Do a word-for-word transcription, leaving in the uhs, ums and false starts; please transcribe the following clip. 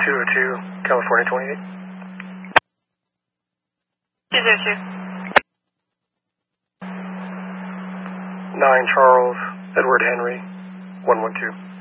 two oh two, California twenty-eight. two zero two. nine Charles, Edward Henry, one one two.